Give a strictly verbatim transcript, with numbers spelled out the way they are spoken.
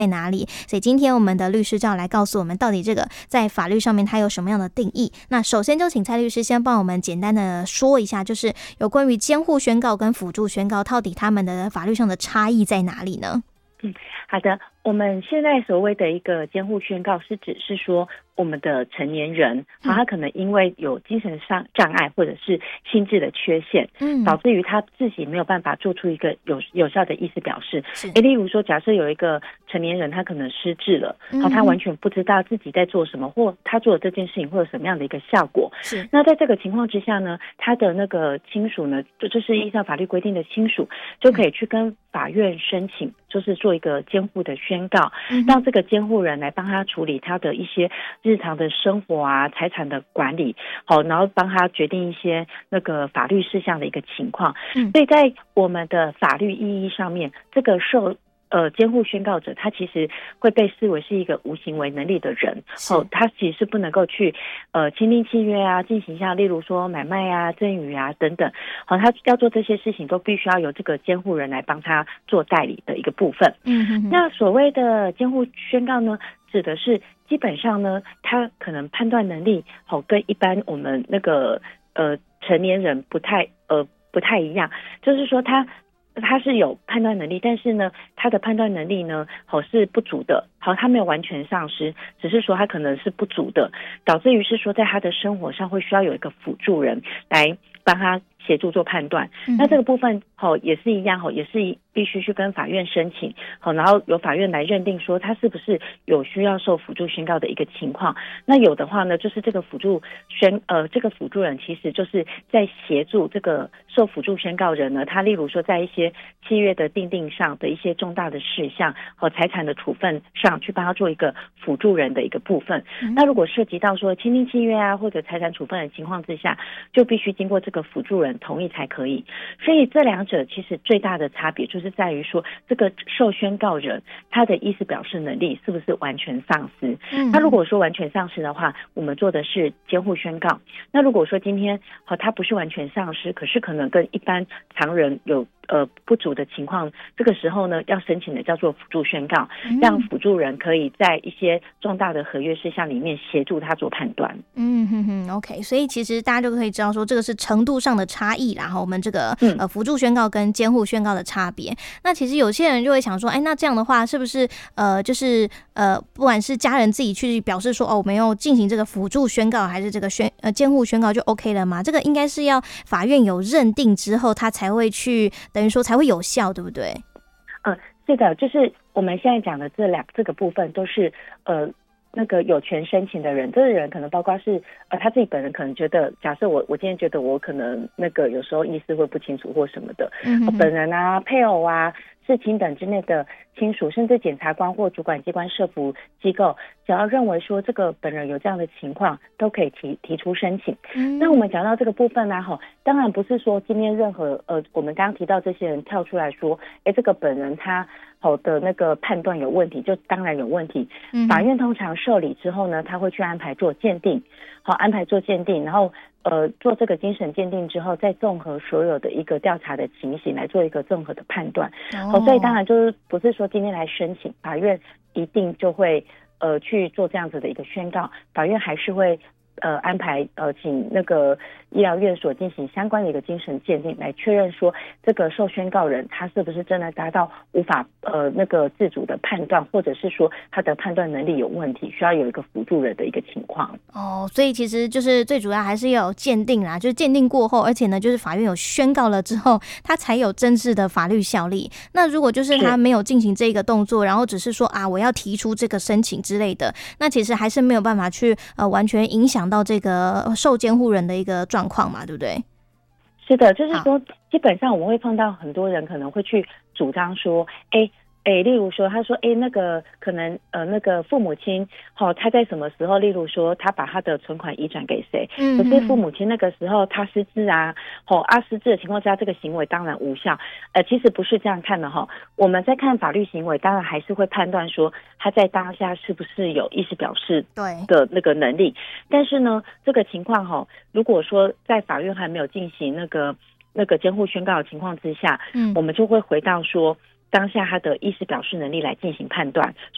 在哪里？所以今天我们的律师就要来告诉我们，到底这个在法律上面它有什么样的定义。那首先就请蔡律师先帮我们简单的说一下，就是有关于监护宣告跟辅助宣告到底他们的法律上的差异在哪里呢？ 嗯，好的。我们现在所谓的一个监护宣告是指是说我们的成年人，好，他可能因为有精神上障碍或者是心智的缺陷，嗯，导致于他自己没有办法做出一个有有效的意思表示。诶，例如说假设有一个成年人他可能失智了，好，他完全不知道自己在做什么，或他做的这件事情会有什么样的一个效果。是，那在这个情况之下呢，他的那个亲属呢，就就是依照法律规定的亲属就可以去跟法院申请，就是做一个监护的宣告，让这个监护人来帮他处理他的一些日常的生活啊、财产的管理，好，然后帮他决定一些那个法律事项的一个情况。嗯，所以在我们的法律意义上面，这个受呃，监护宣告者他其实会被视为是一个无行为能力的人，哦，他其实是不能够去呃签订契约啊，进行像例如说买卖啊、赠与啊等等，好，他要做这些事情都必须要由这个监护人来帮他做代理的一个部分。嗯哼哼，那所谓的监护宣告呢，指的是基本上呢，他可能判断能力好，哦，跟一般我们那个呃成年人不太呃不太一样，就是说他。他是有判断能力，但是呢，他的判断能力呢，好是不足的。好，他没有完全丧失，只是说他可能是不足的，导致于是说在他的生活上会需要有一个辅助人来帮他协助做判断。嗯，那这个部分好也是一样，好也是必须去跟法院申请，好，然后由法院来认定说他是不是有需要受辅助宣告的一个情况。那有的话呢，就是这个辅助宣呃这个辅助人其实就是在协助这个受辅助宣告人呢，他例如说在一些契约的订定上的一些重大的事项和财产的处分上去帮他做一个辅助人的一个部分。嗯，那如果涉及到说签订契约啊或者财产处分的情况之下，就必须经过这个辅助人同意才可以。所以这两者其实最大的差别就是在于说，这个受宣告人他的意思表示能力是不是完全丧失。嗯，那如果说完全丧失的话，我们做的是监护宣告。那如果说今天好，他不是完全丧失，可是可能跟一般常人有呃不足的情况，这个时候呢，要申请的叫做辅助宣告，让辅助人可以在一些重大的合约事项里面协助他做判断。 嗯哼哼 ，OK， 所以其实大家就可以知道说，这个是程度上的差异啦。然后我们这个呃辅助宣告跟监护宣告的差别。那其实有些人就会想说，哎，那这样的话是不是呃就是呃不管是家人自己去表示说，哦，我们要进行这个辅助宣告，还是这个宣呃监护宣告就 OK 了吗？这个应该是要法院有认定之后，他才会去等于说才会有效，对不对？ 嗯，是的，就是我们现在讲的这两这个部分都是呃。那个有权申请的人，这个人可能包括是呃他自己本人可能觉得，假设我我今天觉得我可能那个有时候意思会不清楚或什么的，嗯，本人啊、配偶啊、至亲等之类的亲属，甚至检察官或主管机关社福机构，只要认为说这个本人有这样的情况，都可以提提出申请。嗯，那我们讲到这个部分呢，哈，当然不是说今天任何呃我们刚刚提到这些人跳出来说，哎，这个本人他好的那个判断有问题，就当然有问题。嗯，法院通常受理之后呢，他会去安排做鉴定，好，安排做鉴定，然后呃做这个精神鉴定之后，再综合所有的一个调查的情形来做一个综合的判断。好，哦，所以当然就是不是说今天来申请，法院一定就会呃去做这样子的一个宣告，法院还是会呃安排呃请那个医疗院所进行相关的一个精神鉴定，来确认说这个受宣告人他是不是真的达到无法呃那个自主的判断，或者是说他的判断能力有问题，需要有一个辅助人的一个情况。 哦，所以其实就是最主要还是要有鉴定啦，就是鉴定过后，而且呢就是法院有宣告了之后，他才有真正的法律效力。那如果就是他没有进行这个动作，然后只是说啊我要提出这个申请之类的，那其实还是没有办法去呃完全影响到这个受监护人的一个状况嘛，对不对？ 是的，就是说基本上我们会碰到很多人可能会去主张说，哎诶，例如说，他说，诶，那个可能呃，那个父母亲，好、哦，他在什么时候，例如说，他把他的存款移转给谁？嗯，可是父母亲那个时候他失智啊，好、哦，啊失智的情况下，这个行为当然无效。呃，其实不是这样看的哈、哦，我们在看法律行为，当然还是会判断说他在当下是不是有意思表示的那个能力。但是呢，这个情况哈、哦，如果说在法院还没有进行那个那个监护宣告的情况之下，嗯，我们就会回到说。当下他的意思表示能力来进行判断，